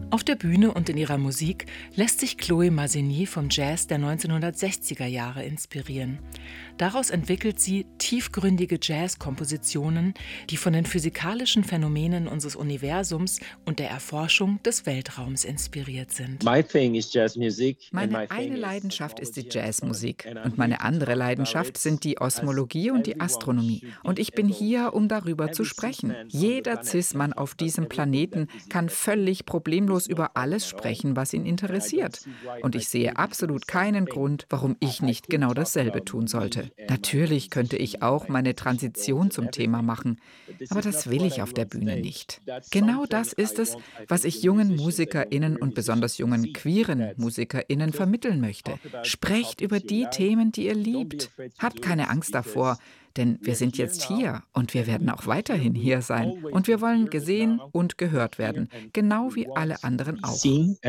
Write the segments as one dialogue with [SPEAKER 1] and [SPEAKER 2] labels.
[SPEAKER 1] Auf der Bühne und in ihrer Musik lässt sich Chloé Mazzini vom Jazz der 1960er Jahre inspirieren. Daraus entwickelt sie tiefgründige Jazz-Kompositionen, die von den physikalischen Phänomenen unseres Universums und der Erforschung des Weltraums inspiriert sind.
[SPEAKER 2] Meine eine Leidenschaft ist die Jazzmusik und meine andere Leidenschaft sind die Osmologie und die Astronomie. Und ich bin hier, um darüber zu sprechen. Jeder Cis-Mann auf diesem Planeten kann völlig problemlos über alles sprechen, was ihn interessiert. Und ich sehe absolut keinen Grund, warum ich nicht genau dasselbe tun sollte. Natürlich könnte ich auch meine Transition zum Thema machen, aber das will ich auf der Bühne nicht. Genau das ist es, was ich jungen MusikerInnen und besonders jungen queeren MusikerInnen vermitteln möchte. Sprecht über die Themen, die ihr liebt. Habt keine Angst davor, denn wir sind jetzt hier und wir werden auch weiterhin hier sein. Und wir wollen gesehen und gehört werden, genau wie alle anderen auch.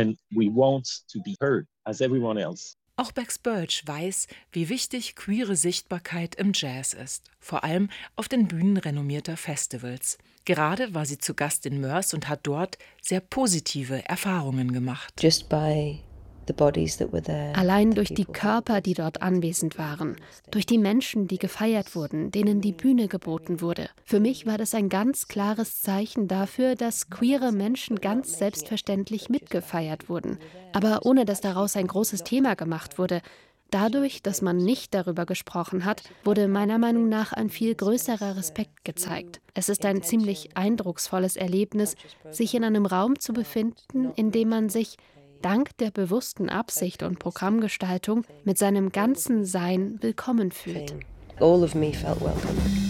[SPEAKER 1] Auch Bex Birch weiß, wie wichtig queere Sichtbarkeit im Jazz ist, vor allem auf den Bühnen renommierter Festivals. Gerade war sie zu Gast in Moers und hat dort sehr positive Erfahrungen gemacht.
[SPEAKER 3] Allein durch die Körper, die dort anwesend waren, durch die Menschen, die gefeiert wurden, denen die Bühne geboten wurde. Für mich war das ein ganz klares Zeichen dafür, dass queere Menschen ganz selbstverständlich mitgefeiert wurden, aber ohne dass daraus ein großes Thema gemacht wurde. Dadurch, dass man nicht darüber gesprochen hat, wurde meiner Meinung nach ein viel größerer Respekt gezeigt. Es ist ein ziemlich eindrucksvolles Erlebnis, sich in einem Raum zu befinden, in dem man sich dank der bewussten Absicht und Programmgestaltung mit seinem ganzen Sein willkommen fühlt.
[SPEAKER 4] All of me felt welcome.